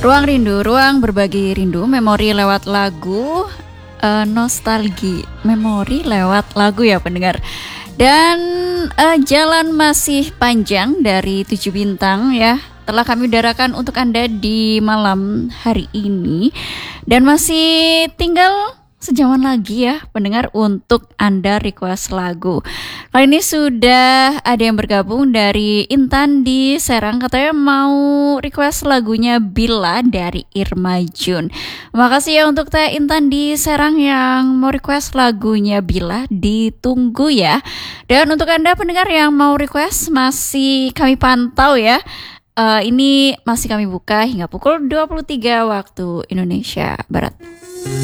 Ruang Rindu, ruang berbagi rindu, memori lewat lagu, nostalgi, memori lewat lagu ya pendengar. Dan jalan masih panjang dari 7 bintang ya. Telah kami udarakan untuk Anda di malam hari ini. Dan masih tinggal sejaman lagi ya pendengar untuk Anda request lagu. Kali ini sudah ada yang bergabung dari Intan di Serang, katanya mau request lagunya Bila dari Irma Jun. Makasih ya untuk Teh Intan di Serang yang mau request lagunya Bila, ditunggu ya. Dan untuk Anda pendengar yang mau request masih kami pantau ya. Ini masih kami buka hingga pukul 23 waktu Indonesia Barat.